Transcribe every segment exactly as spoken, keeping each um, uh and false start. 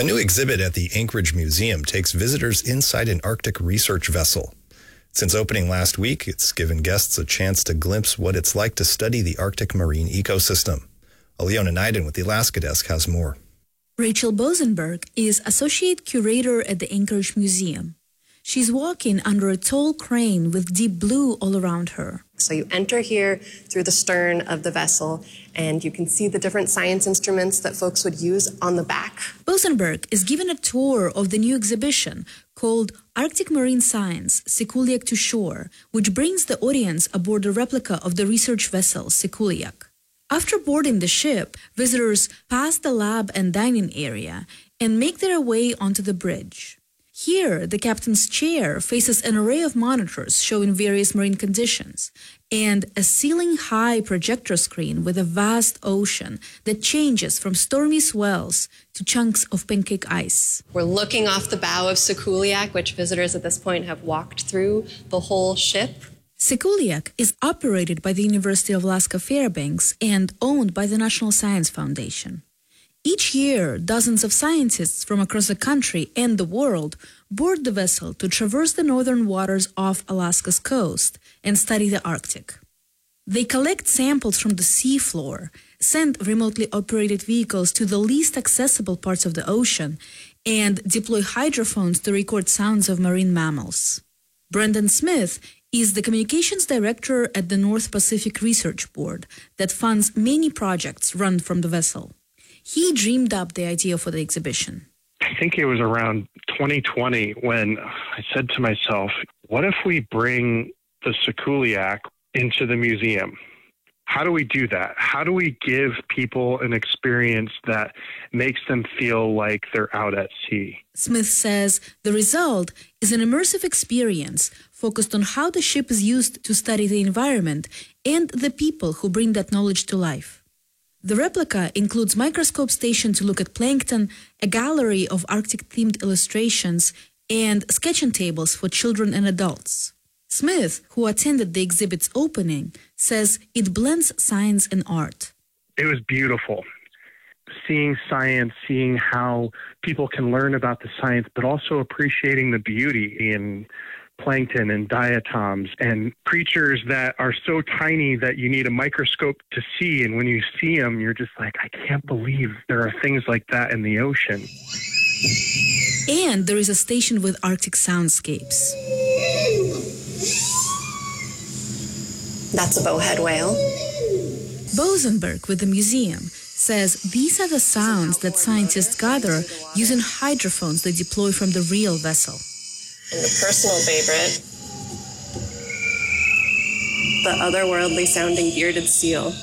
A new exhibit at the Anchorage Museum takes visitors inside an Arctic research vessel. Since opening last week, it's given guests a chance to glimpse what it's like to study the Arctic marine ecosystem. Aliona Naiden with the Alaska Desk has more. Rachel Bosenberg is Associate Curator at the Anchorage Museum. She's walking under a tall crane with deep blue all around her. So you enter here through the stern of the vessel, and you can see the different science instruments that folks would use on the back. Bosenberg is given a tour of the new exhibition called Arctic Marine Science, Sikuliaq to Shore, which brings the audience aboard a replica of the research vessel Sikuliaq. After boarding the ship, visitors pass the lab and dining area and make their way onto the bridge. Here, the captain's chair faces an array of monitors showing various marine conditions and a ceiling-high projector screen with a vast ocean that changes from stormy swells to chunks of pancake ice. We're looking off the bow of Sikuliaq, which visitors at this point have walked through the whole ship. Sikuliaq is operated by the University of Alaska Fairbanks and owned by the National Science Foundation. Each year, dozens of scientists from across the country and the world board the vessel to traverse the northern waters off Alaska's coast and study the Arctic. They collect samples from the seafloor, send remotely operated vehicles to the least accessible parts of the ocean, and deploy hydrophones to record sounds of marine mammals. Brendan Smith is the communications director at the North Pacific Research Board that funds many projects run from the vessel. He dreamed up the idea for the exhibition. I think it was around twenty twenty when I said to myself, what if we bring the Sikuliaq into the museum? How do we do that? How do we give people an experience that makes them feel like they're out at sea? Smith says the result is an immersive experience focused on how the ship is used to study the environment and the people who bring that knowledge to life. The replica includes microscope station to look at plankton, a gallery of Arctic-themed illustrations, and sketching tables for children and adults. Smith, who attended the exhibit's opening, says it blends science and art. It was beautiful. Seeing science, seeing how people can learn about the science, but also appreciating the beauty in plankton and diatoms and creatures that are so tiny that you need a microscope to see. And when you see them, you're just like, I can't believe there are things like that in the ocean. And there is a station with Arctic soundscapes. That's a bowhead whale. Bosenberg with the museum says these are the sounds that scientists gather using hydrophones they deploy from the real vessel. And a personal favorite, the otherworldly sounding bearded seal.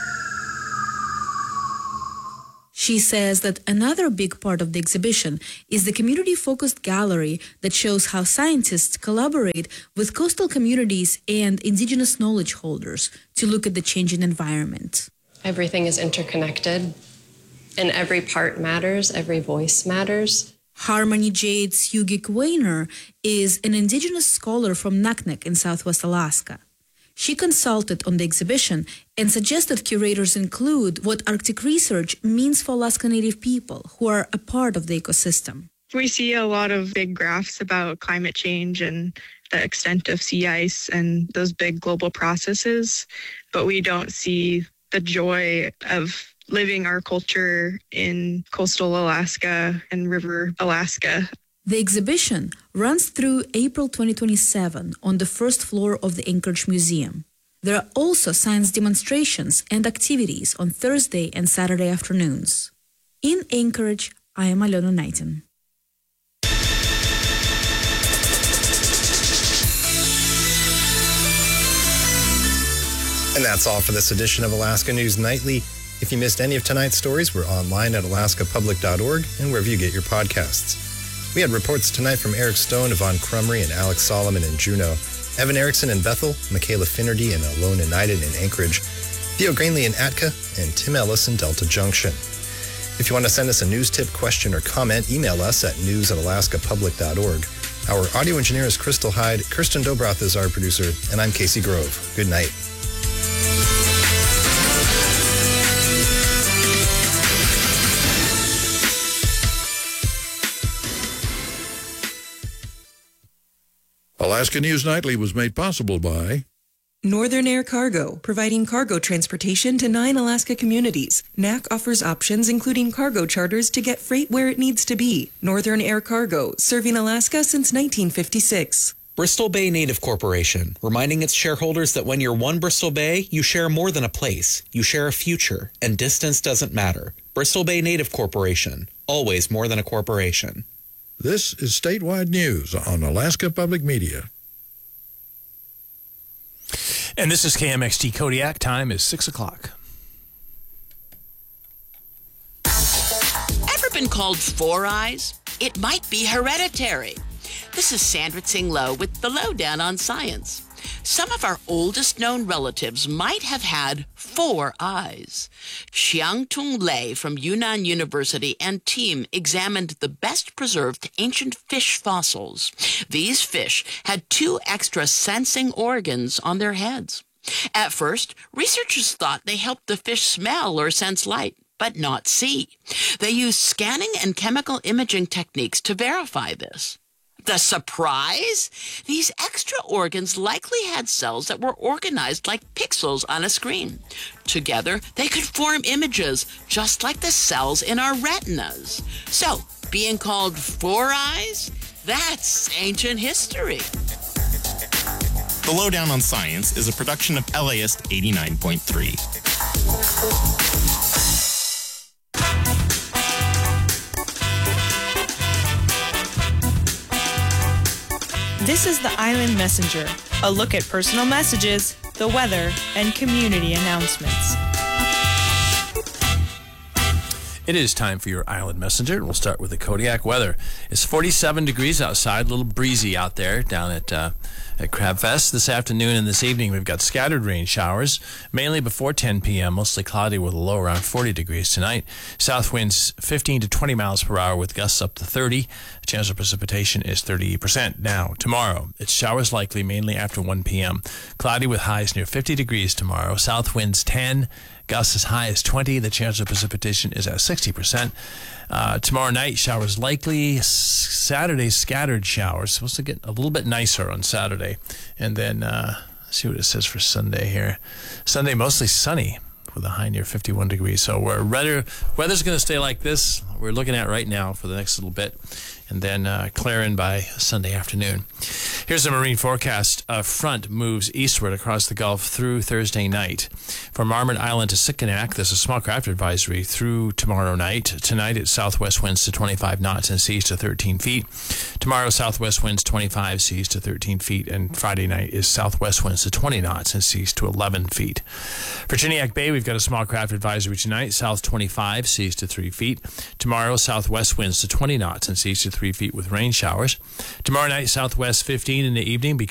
She says that another big part of the exhibition is the community-focused gallery that shows how scientists collaborate with coastal communities and indigenous knowledge holders to look at the changing environment. Everything is interconnected, and every part matters, every voice matters. Harmony Jade Sugik-Weiner is an indigenous scholar from Naknek in southwest Alaska. She consulted on the exhibition and suggested curators include what Arctic research means for Alaska Native people who are a part of the ecosystem. We see a lot of big graphs about climate change and the extent of sea ice and those big global processes, but we don't see the joy of living our culture in coastal Alaska and river Alaska. The exhibition runs through April twenty twenty-seven on the first floor of the Anchorage Museum. There are also science demonstrations and activities on Thursday and Saturday afternoons. In Anchorage, I am Aliona Naiden. And that's all for this edition of Alaska News Nightly. If you missed any of tonight's stories, we're online at alaska public dot org and wherever you get your podcasts. We had reports tonight from Eric Stone, Yvonne Crumry, and Alex Solomon in Juneau, Evan Erickson in Bethel, Michaela Finnerty and Alona Naiden in Anchorage, Theo Greenlee in Atka, and Tim Ellis in Delta Junction. If you want to send us a news tip, question, or comment, email us at news at alaska public dot org. Our audio engineer is Crystal Hyde, Kirsten Dobroth is our producer, and I'm Casey Grove. Good night. Alaska News Nightly was made possible by Northern Air Cargo, providing cargo transportation to nine Alaska communities. N A C offers options including cargo charters to get freight where it needs to be. Northern Air Cargo, serving Alaska since nineteen fifty-six. Bristol Bay Native Corporation, reminding its shareholders that when you're one Bristol Bay, you share more than a place. You share a future, and distance doesn't matter. Bristol Bay Native Corporation, always more than a corporation. This is Statewide News on Alaska Public Media. And this is K M X T Kodiak. Time is six o'clock. Ever been called Four Eyes? It might be hereditary. This is Sandra Tsing Loh with the Lowdown on Science. Some of our oldest known relatives might have had four eyes. Xiangtung Lei from Yunnan University and team examined the best preserved ancient fish fossils. These fish had two extra sensing organs on their heads. At first, researchers thought they helped the fish smell or sense light, but not see. They used scanning and chemical imaging techniques to verify this. The surprise? These extra organs likely had cells that were organized like pixels on a screen. Together, they could form images, just like the cells in our retinas. So, being called Four Eyes? That's ancient history. The Lowdown on Science is a production of L A S eighty-nine point three. This is the Island Messenger, a look at personal messages, the weather, and community announcements. It is time for your Island Messenger. We'll start with the Kodiak weather. It's forty-seven degrees outside, a little breezy out there down at uh, at Crab Fest. This afternoon and this evening, we've got scattered rain showers, mainly before ten p.m., mostly cloudy with a low around forty degrees tonight. South winds fifteen to twenty miles per hour with gusts up to thirty. The chance of precipitation is thirty percent. Now, tomorrow, it's showers likely mainly after one p.m. Cloudy with highs near fifty degrees tomorrow. South winds ten. Gusts as high as twenty. The chance of precipitation is at sixty percent. Uh, tomorrow night, showers likely. Saturday, scattered showers. Supposed to get a little bit nicer on Saturday. And then, uh, let's see what it says for Sunday here. Sunday, mostly sunny with a high near fifty-one degrees. So we're weather, weather's going to stay like this. We're looking at right now for the next little bit. And then uh, clearing by Sunday afternoon. Here's a marine forecast. A front moves eastward across the Gulf through Thursday night. From Marmot Island to Sitkinak, there's a small craft advisory through tomorrow night. Tonight, it's southwest winds to twenty-five knots and seas to thirteen feet. Tomorrow, southwest winds twenty-five, seas to thirteen feet. And Friday night is southwest winds to twenty knots and seas to eleven feet. For Chiniak Bay, we've got a small craft advisory tonight. South twenty-five, seas to three feet. Tomorrow, southwest winds to twenty knots and seas to three feet with rain showers. Tomorrow night, southwest fifteen in the evening.